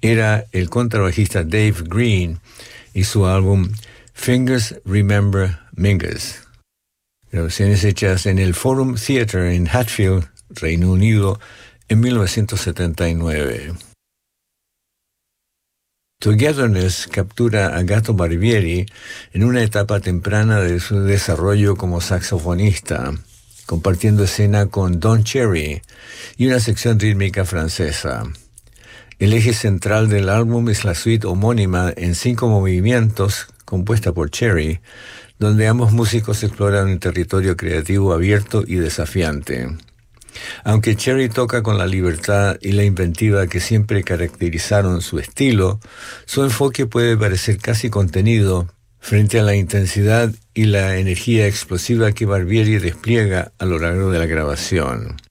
era el contrabajista Dave Green y su álbum Fingers Remember Mingus. Grabaciones hechas en el Forum Theatre en Hatfield, Reino Unido, en 1979. Togetherness captura a Gato Barbieri en una etapa temprana de su desarrollo como saxofonista, compartiendo escena con Don Cherry y una sección rítmica francesa. El eje central del álbum es la suite homónima en 5 movimientos, compuesta por Cherry, donde ambos músicos exploran un territorio creativo abierto y desafiante. Aunque Cherry toca con la libertad y la inventiva que siempre caracterizaron su estilo, su enfoque puede parecer casi contenido frente a la intensidad y la energía explosiva que Barbieri despliega a lo largo de la grabación.